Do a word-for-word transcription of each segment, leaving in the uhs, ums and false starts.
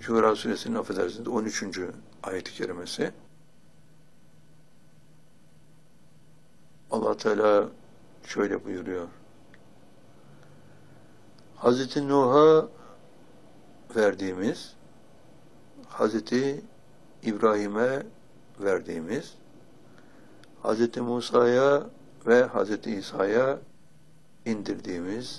Şura suresinin affedersiniz on üçüncü ayet-i kerimesi. Allah Teala şöyle buyuruyor. Hazreti Nuh'a verdiğimiz, Hazreti İbrahim'e verdiğimiz, Hazreti Musa'ya ve Hazreti İsa'ya indirdiğimiz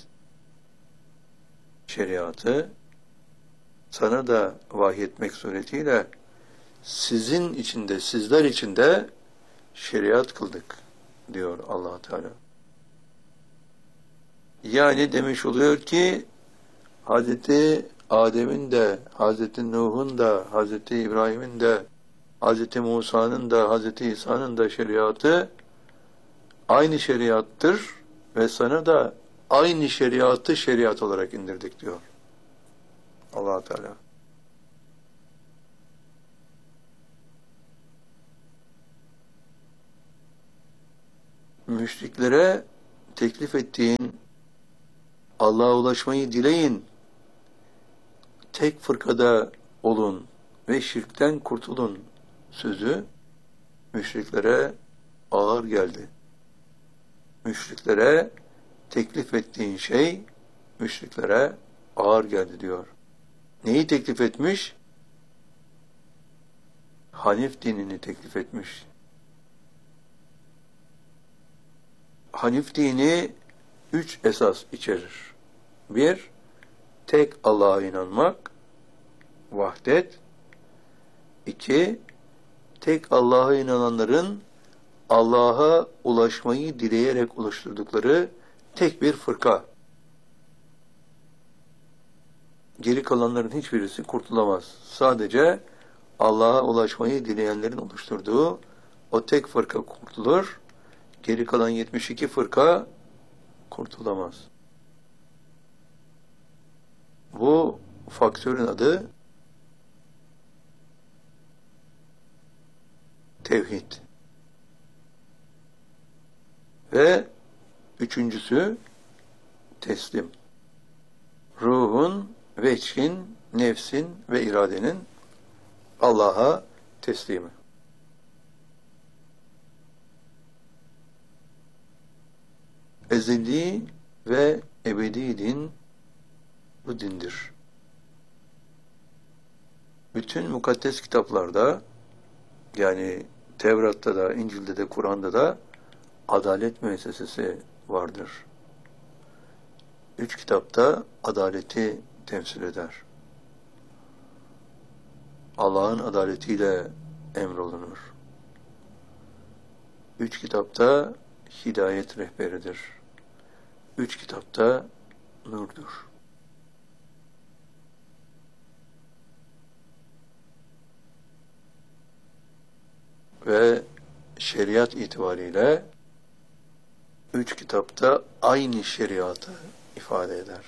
şeriatı sana da vahyetmek suretiyle sizin içinde, sizler içinde şeriat kıldık diyor Allah Teala. Yani demiş oluyor ki Hazreti Adem'in de, Hazreti Nuh'un da, Hazreti İbrahim'in de, Hazreti Musa'nın da, Hazreti İsa'nın da şeriatı aynı şeriattır ve sana da aynı şeriatı şeriat olarak indirdik diyor Allah Teala. Müşriklere teklif ettiğin Allah'a ulaşmayı dileyin, tek fırkada olun ve şirkten kurtulun sözü müşriklere ağır geldi. Müşriklere teklif ettiğin şey müşriklere ağır geldi diyor. Neyi teklif etmiş? Hanif dinini teklif etmiş. Hanif dini üç esas içerir. Bir, tek Allah'a inanmak, vahdet. İki, tek Allah'a inananların Allah'a ulaşmayı dileyerek oluşturdukları tek bir fırka. Geri kalanların hiçbirisi kurtulamaz. Sadece Allah'a ulaşmayı dileyenlerin oluşturduğu o tek fırka kurtulur. Geri kalan yetmiş iki fırka kurtulamaz. Bu faktörün adı tevhid. Ve üçüncüsü teslim. Ruhun, veçhin, nefsin ve iradenin Allah'a teslimi. Ezeli ve ebedi din bu dindir. Bütün mukaddes kitaplarda, yani Tevrat'ta da, İncil'de de, Kur'an'da da adalet müessesesi vardır. Üç kitapta adaleti temsil eder. Allah'ın adaletiyle emrolunur. Üç kitapta hidayet rehberidir. Üç kitapta nurdur. Ve şeriat itibariyle üç kitapta aynı şeriatı ifade eder.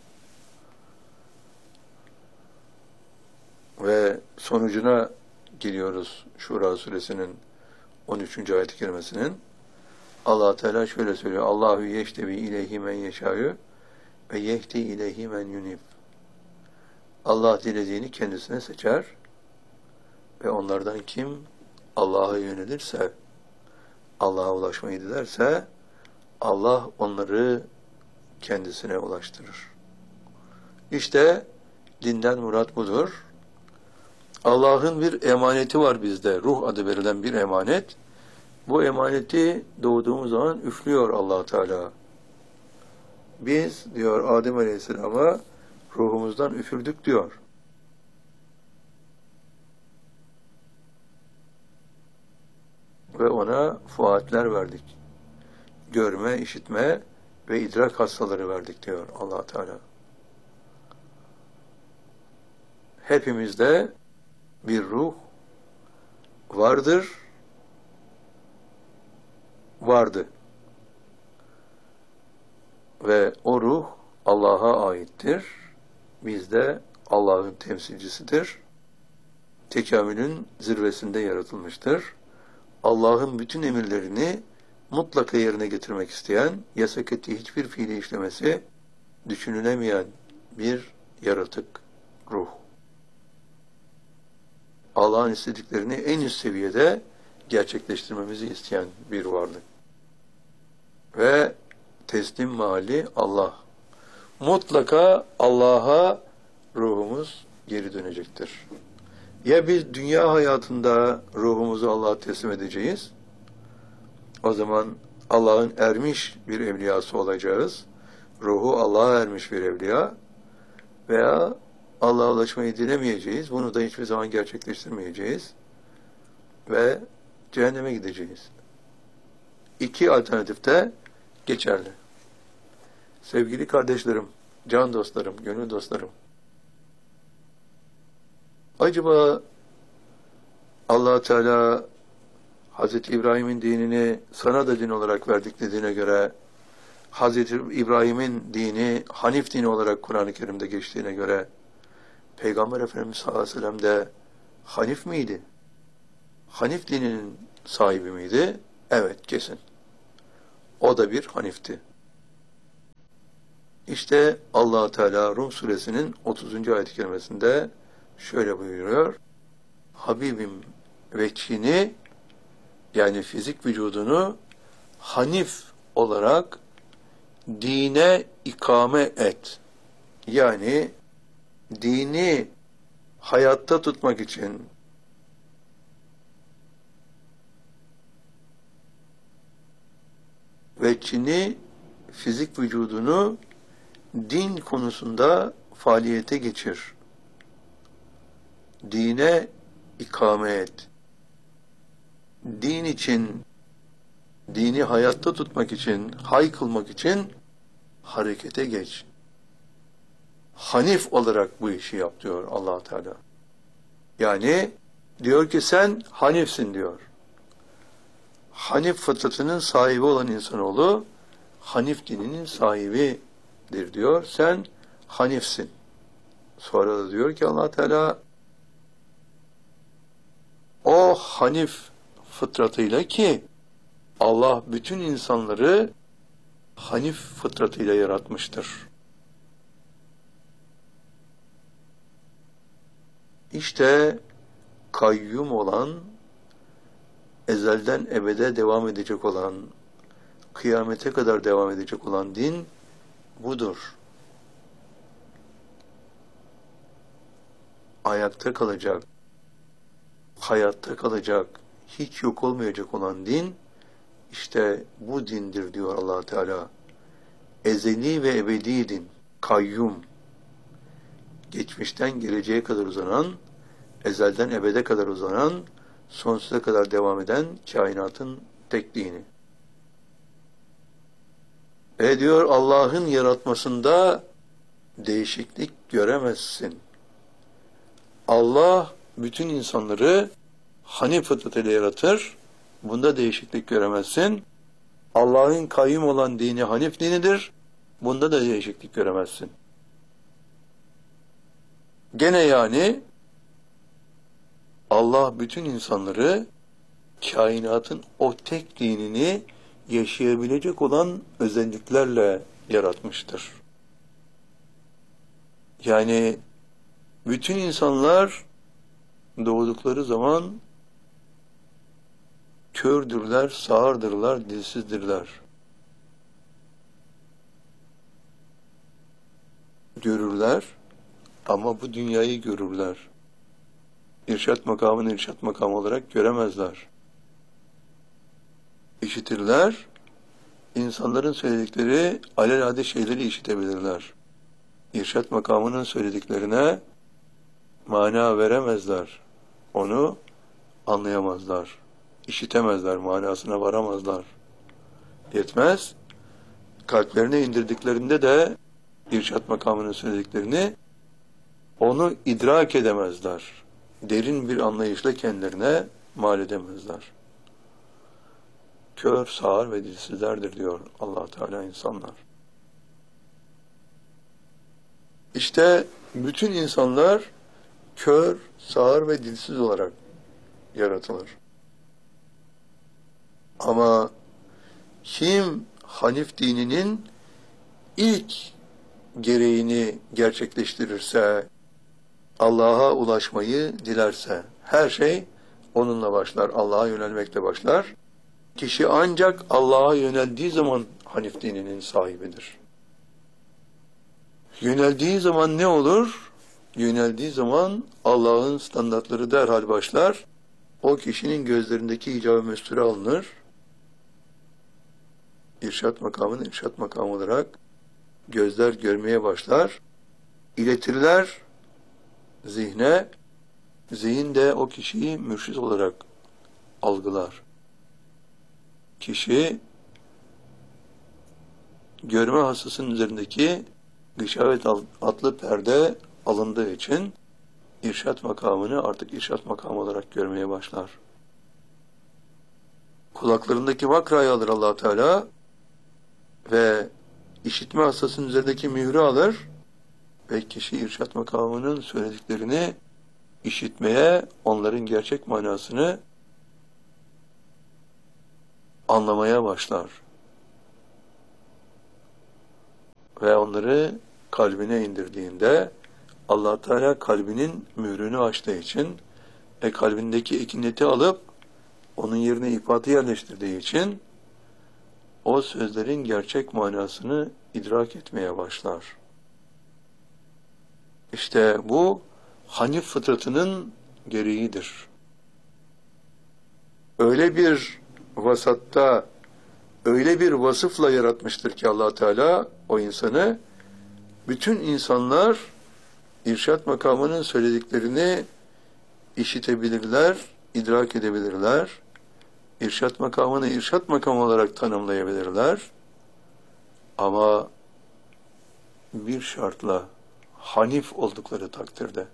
Ve sonucuna geliyoruz Şura suresinin on üçüncü ayet-i kerimesinin. Allah Teala şöyle söylüyor. Allahu yeştebi ileyhi men yeşâ'yu ve yehdi ileyhi men yunib. Allah dilediğini kendisine seçer ve onlardan kim Allah'a yönelirse, Allah'a ulaşmayı dilerse Allah onları kendisine ulaştırır. İşte dinden murat budur. Allah'ın bir emaneti var bizde. Ruh adı verilen bir emanet. Bu emaneti doğduğumuz zaman üflüyor Allah Teala. Biz diyor Adem Aleyhisselam'a ruhumuzdan üfürdük diyor. Ve ona fuatler verdik. Görme, işitme ve idrak hastaları verdik diyor Allah Teala. Hepimizde bir ruh vardır, vardı. Ve o ruh Allah'a aittir. Bizde Allah'ın temsilcisidir. Tekamülün zirvesinde yaratılmıştır. Allah'ın bütün emirlerini mutlaka yerine getirmek isteyen, yasak ettiği hiçbir fiili işlemesi düşünülemeyen bir yaratık ruh. Allah'ın istediklerini en üst seviyede gerçekleştirmemizi isteyen bir varlık. Ve teslim mahalli Allah. Mutlaka Allah'a ruhumuz geri dönecektir. Ya biz dünya hayatında ruhumuzu Allah'a teslim edeceğiz, o zaman Allah'ın ermiş bir evliyası olacağız, ruhu Allah'a ermiş bir evliya, veya Allah'a ulaşmayı dilemeyeceğiz, bunu da hiçbir zaman gerçekleştirmeyeceğiz ve cehenneme gideceğiz. İki alternatif de geçerli. Sevgili kardeşlerim, can dostlarım, gönül dostlarım, acaba Allah Teala Hazreti İbrahim'in dinini sana da din olarak verdik dediğine göre, Hazreti İbrahim'in dini Hanif dini olarak Kur'an-ı Kerim'de geçtiğine göre, Peygamber Efendimiz sallallahu aleyhi ve sellem de Hanif miydi? Hanif dininin sahibi miydi? Evet, kesin. O da bir Hanif'ti. İşte Allah Teala Rum suresinin otuzuncu ayet-i kerimesinde şöyle buyuruyor: Habibim veçhini, yani fizik vücudunu Hanif olarak dine ikame et. Yani dini hayatta tutmak için, veçhini, fizik vücudunu din konusunda faaliyete geçir. Dine ikame et. Din için, dini hayatta tutmak için, hay kılmak için harekete geç. Hanif olarak bu işi yap diyor Allah Teala. Yani diyor ki sen Hanifsin diyor. Hanif fıtratının sahibi olan insanoğlu Hanif dininin sahibidir diyor. Sen Hanifsin. Sonra da diyor ki Allah Teala, o Hanif fıtratıyla, ki Allah bütün insanları Hanif fıtratıyla yaratmıştır. İşte kayyum olan, ezelden ebede devam edecek olan, kıyamete kadar devam edecek olan din budur. Ayakta kalacak, hayatta kalacak, hiç yok olmayacak olan din, işte bu dindir diyor Allah Teala. Ezeli ve ebedi din, kayyum, geçmişten geleceğe kadar uzanan, ezelden ebede kadar uzanan, sonsuza kadar devam eden kainatın tek dini. Ve diyor Allah'ın yaratmasında değişiklik göremezsin. Allah bütün insanları Hanif fıtratıyla yaratır. Bunda değişiklik göremezsin. Allah'ın kayyum olan dini Hanif dinidir. Bunda da değişiklik göremezsin. Gene yani Allah bütün insanları kainatın o tek dinini yaşayabilecek olan özelliklerle yaratmıştır. Yani bütün insanlar doğdukları zaman kördürler, sağırdırlar, dilsizdirler. Görürler ama bu dünyayı görürler. İrşad makamını irşad makamı olarak göremezler. İşitirler, insanların söyledikleri alelade şeyleri işitebilirler. İrşad makamının söylediklerine mana veremezler. Onu anlayamazlar. İşitemezler, manasına varamazlar. Yetmez, kalplerine indirdiklerinde de irşad makamının söylediklerini onu idrak edemezler. Derin bir anlayışla kendilerine mal edemezler. Kör, sağır ve dilsizlerdir diyor Allah Teala insanlar. İşte bütün insanlar kör, sağır ve dilsiz olarak yaratılır. Ama kim Hanif dininin ilk gereğini gerçekleştirirse, Allah'a ulaşmayı dilerse, her şey onunla başlar, Allah'a yönelmekle başlar. Kişi ancak Allah'a yöneldiği zaman Hanif dininin sahibidir. Yöneldiği zaman ne olur? Yöneldiği zaman Allah'ın standartları derhal başlar. O kişinin gözlerindeki icab-ı mesture alınır. İrşad makamını irşad makamı olarak gözler görmeye başlar. İletirler zihne, zihin de o kişiyi mürşid olarak algılar. Kişi görme hastasının üzerindeki gışavet adlı perde alındığı için irşad makamını artık irşad makamı olarak görmeye başlar. Kulaklarındaki vakrayı alır Allah Teala ve işitme hastasının üzerindeki mührü alır ve kişi irşad makamının söylediklerini işitmeye, onların gerçek manasını anlamaya başlar. Ve onları kalbine indirdiğinde Allah Teala kalbinin mührünü açtığı için ve kalbindeki ekineti alıp onun yerine ifatı yerleştirdiği için o sözlerin gerçek manasını idrak etmeye başlar. İşte bu Hanif fıtratının gereğidir. Öyle bir vasatta, öyle bir vasıfla yaratmıştır ki Allah Teala o insanı, bütün insanlar irşad makamının söylediklerini işitebilirler, idrak edebilirler. İrşad makamını irşad makamı olarak tanımlayabilirler. Ama bir şartla, Hanif oldukları takdirde.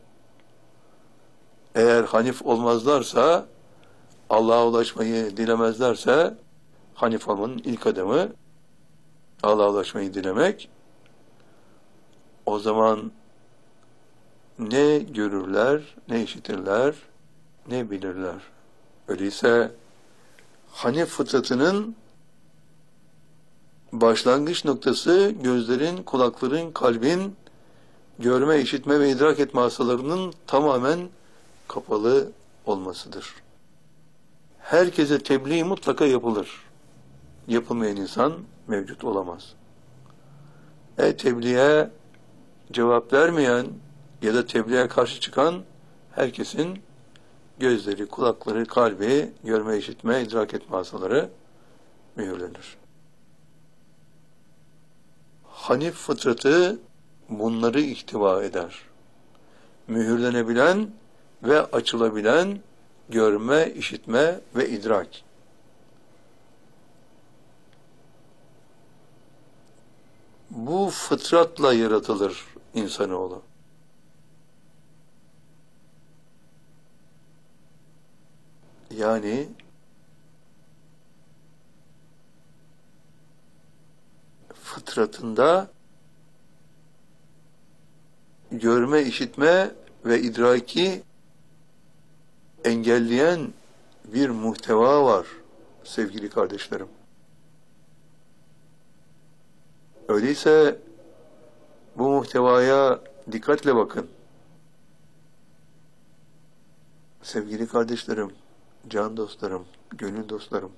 Eğer Hanif olmazlarsa, Allah'a ulaşmayı dilemezlerse, Hanif olmanın ilk adımı Allah'a ulaşmayı dilemek. O zaman ne görürler, ne işitirler, ne bilirler. Öyleyse Hanif fıtratının başlangıç noktası gözlerin, kulakların, kalbin görme, işitme ve idrak etme hastalarının tamamen kapalı olmasıdır. Herkese tebliğ mutlaka yapılır. Yapılmayan insan mevcut olamaz. E tebliğe cevap vermeyen ya da tebliğe karşı çıkan herkesin gözleri, kulakları, kalbi, görme, işitme, idrak etme hastaları mühürlenir. Hanif fıtratı bunları ihtiva eder. Mühürlenebilen ve açılabilen görme, işitme ve idrak. Bu fıtratla yaratılır insanoğlu. Yani fıtratında görme, işitme ve idraki engelleyen bir muhteva var sevgili kardeşlerim. Öyleyse bu muhtevaya dikkatle bakın. Sevgili kardeşlerim, can dostlarım, gönül dostlarım.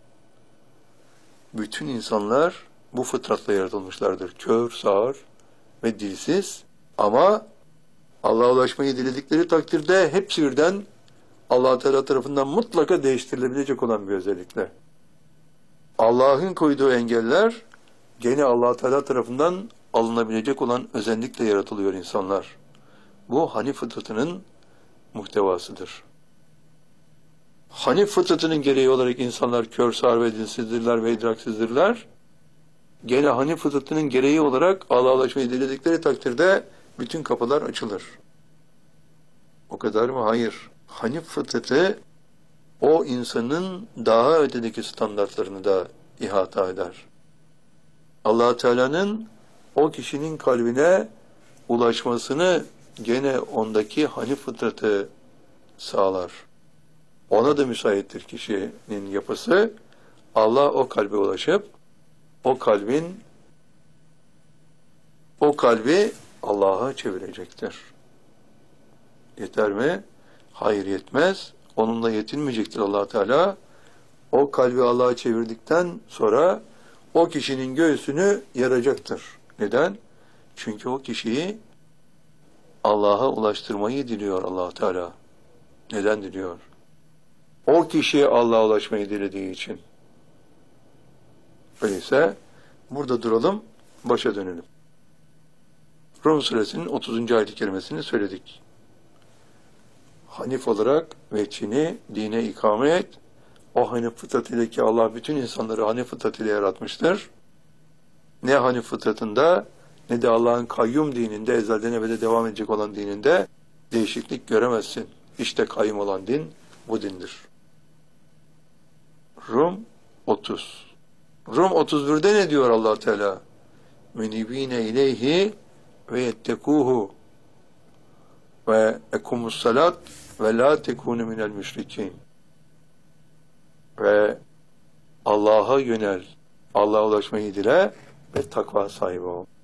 Bütün insanlar bu fıtratla yaratılmışlardır. Kör, sağır ve dilsiz. Ama Allah'a ulaşmayı diledikleri takdirde hepsi birden Allah Teala tarafından mutlaka değiştirilebilecek olan bir özellikle. Allah'ın koyduğu engeller gene Allah Teala tarafından alınabilecek olan özellikle yaratılıyor insanlar. Bu Hanif fıtratının muhtevasıdır. Hanif fıtratının gereği olarak insanlar kör, sağır ve dilsizdirler ve idraksizdirler. Gene Hanif fıtratının gereği olarak Allah'a ulaşmayı diledikleri takdirde bütün kapılar açılır. O kadar mı? Hayır. Hanif fıtratı o insanın daha ötedeki standartlarını da ihata eder. Allah Teala'nın o kişinin kalbine ulaşmasını gene ondaki Hanif fıtratı sağlar. Ona da müsaittir kişinin yapısı. Allah o kalbe ulaşıp o kalbin o kalbi Allah'a çevirecektir. Yeter mi? Hayır, yetmez. Onunla yetinmeyecektir Allah Teala. O kalbi Allah'a çevirdikten sonra o kişinin göğsünü yaracaktır. Neden? Çünkü o kişiyi Allah'a ulaştırmayı diliyor Allah Teala. Neden diliyor? O kişi Allah'a ulaşmayı dilediği için. Öyleyse burada duralım, başa dönelim. Rum suresinin otuzuncu ayet-i kerimesini söyledik. Hanif olarak veçhini dine ikame et. O hanif fıtratıyla ki Allah bütün insanları hanif fıtratıyla yaratmıştır. Ne hanif fıtratında ne de Allah'ın kayyum dininde, ezelden ebede devam edecek olan dininde değişiklik göremezsin. İşte kayyum olan din bu dindir. Rum otuz. Rum otuz birde ne diyor Allah Teala? Menibine ileyhi ve yettekuhu ve ekumus salat ve la tekunu minel müşrikin. Ve Allah'a yönel, Allah'a ulaşmayı dile ve takva sahibi ol.